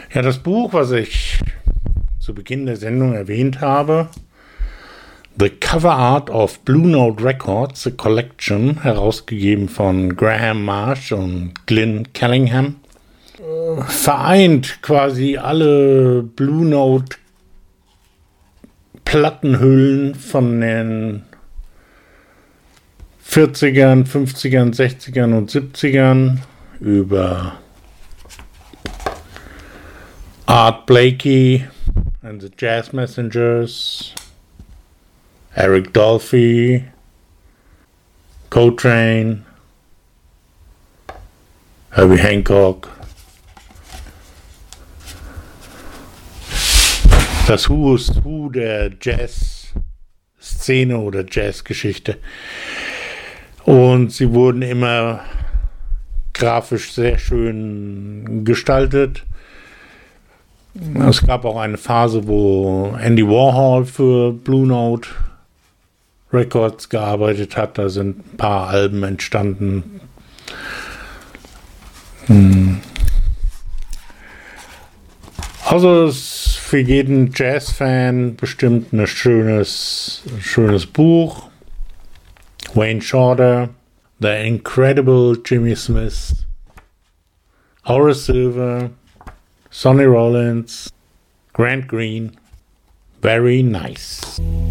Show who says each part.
Speaker 1: Ja, das Buch, was ich zu Beginn der Sendung erwähnt habe, The Cover Art of Blue Note Records, a Collection, herausgegeben von Graham Marsh und Glyn Callingham, vereint quasi alle Blue Note Plattenhüllen von den 40ern, 50ern, 60ern und 70ern über Art Blakey and the Jazz Messengers, Eric Dolphy, Coltrane, Herbie Hancock, das Who is Who der Jazz-Szene oder Jazzgeschichte. Und sie wurden immer grafisch sehr schön gestaltet. Es gab auch eine Phase, wo Andy Warhol für Blue Note Records gearbeitet hat. Da sind ein paar Alben entstanden. Also es ist für jeden Jazz-Fan bestimmt ein schönes Buch. Wayne Shorter, The Incredible Jimmy Smith, Horace Silver, Sonny Rollins, Grant Green. Very nice.